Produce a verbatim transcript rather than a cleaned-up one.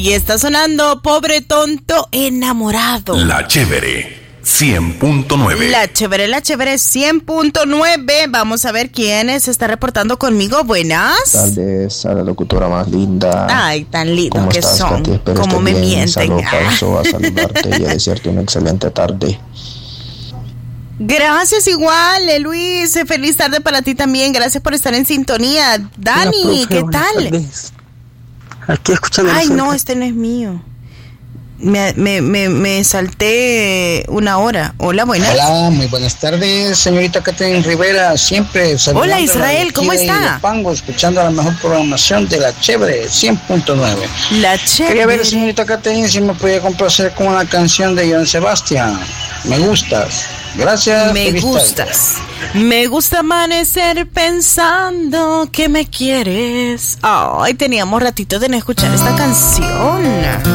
Y está sonando Pobre Tonto Enamorado. La Chévere cien punto nueve. La Chévere, la Chévere cien punto nueve. Vamos a ver quién se está reportando conmigo. Buenas. Buenas tardes a la locutora más linda. Ay, tan lindo ¿Cómo que estás, son. Katy? Espero Cómo estés me bien. mienten. Saludos, paso a saludarte y a desearte una excelente tarde. Gracias igual, eh, Luis. Feliz tarde para ti también. Gracias por estar en sintonía. Dani, Hola, profe, ¿qué buenas tal? tardes. Aquí escuchando. Ay, no, este no es mío. Me, me, me, me salté una hora. Hola, buenas. Hola, muy buenas tardes, señorita Catherine Rivera. Siempre saludando. Hola, Israel, ¿cómo está? Pango, escuchando la mejor programación de La Chévere cien punto nueve. La Chévere. Quería ver, señorita Catherine, si me podía complacer con una canción de Joan Sebastián. Me gustas. Gracias. Me gustas. Me gusta amanecer pensando que me quieres. Ay, teníamos ratito de no escuchar esta canción.